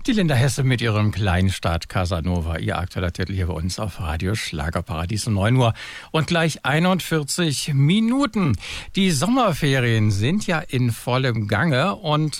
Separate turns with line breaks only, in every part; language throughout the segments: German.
Die Linda Hesse mit ihrem Kleinstadt Casanova, ihr aktueller Titel hier bei uns auf Radio Schlagerparadies um 9 Uhr und gleich 41 Minuten. Die Sommerferien sind ja in vollem Gange und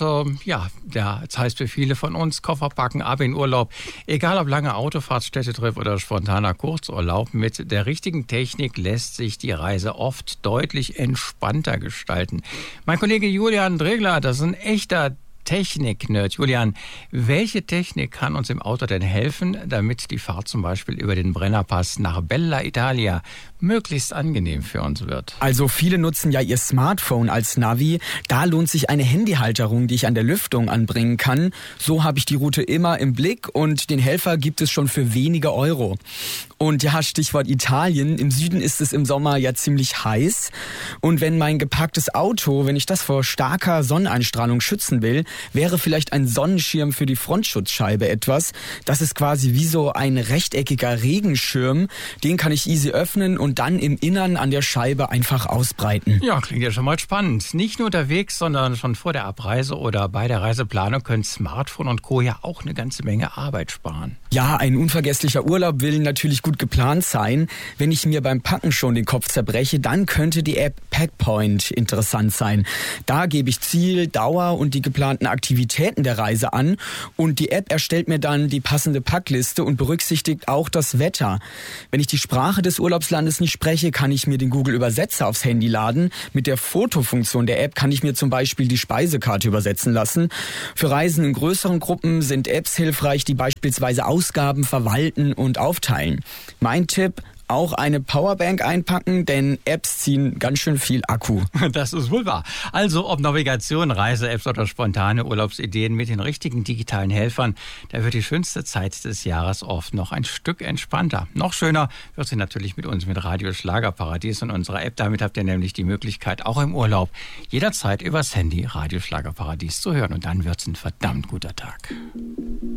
das heißt für viele von uns Koffer packen, ab in Urlaub. Egal ob lange Autofahrt, Städtetrip oder spontaner Kurzurlaub, mit der richtigen Technik lässt sich die Reise oft deutlich entspannter gestalten. Mein Kollege Julian Dregler, das ist ein echter Technik-Nerd. Julian, welche Technik kann uns im Auto denn helfen, damit die Fahrt zum Beispiel über den Brennerpass nach Bella Italia möglichst angenehm für uns wird?
Also viele nutzen ja ihr Smartphone als Navi. Da lohnt sich eine Handyhalterung, die ich an der Lüftung anbringen kann. So habe ich die Route immer im Blick und den Helfer gibt es schon für wenige Euro. Und ja, Stichwort Italien. Im Süden ist es im Sommer ja ziemlich heiß. Und wenn mein geparktes Auto, wenn ich das vor starker Sonneneinstrahlung schützen will, wäre vielleicht ein Sonnenschirm für die Frontschutzscheibe etwas. Das ist quasi wie so ein rechteckiger Regenschirm. Den kann ich easy öffnen und dann im Innern an der Scheibe einfach ausbreiten.
Ja, klingt ja schon mal spannend. Nicht nur unterwegs, sondern schon vor der Abreise oder bei der Reiseplanung können Smartphone und Co. ja auch eine ganze Menge Arbeit sparen.
Ja, ein unvergesslicher Urlaub will natürlich gut geplant sein. Wenn ich mir beim Packen schon den Kopf zerbreche, dann könnte die App Packpoint interessant sein. Da gebe ich Ziel, Dauer und die geplanten Aktivitäten der Reise an und die App erstellt mir dann die passende Packliste und berücksichtigt auch das Wetter. Wenn ich die Sprache des Urlaubslandes nicht spreche, kann ich mir den Google-Übersetzer aufs Handy laden. Mit der Fotofunktion der App kann ich mir zum Beispiel die Speisekarte übersetzen lassen. Für Reisen in größeren Gruppen sind Apps hilfreich, die beispielsweise Ausgaben verwalten und aufteilen. Mein Tipp: auch eine Powerbank einpacken, denn Apps ziehen ganz schön viel Akku.
Das ist wohl wahr. Also ob Navigation, Reise-Apps oder spontane Urlaubsideen mit den richtigen digitalen Helfern, da wird die schönste Zeit des Jahres oft noch ein Stück entspannter. Noch schöner wird sie natürlich mit uns, mit Radio Schlagerparadies und unserer App. Damit habt ihr nämlich die Möglichkeit, auch im Urlaub jederzeit übers Handy Radio Schlagerparadies zu hören. Und dann wird's ein verdammt guter Tag.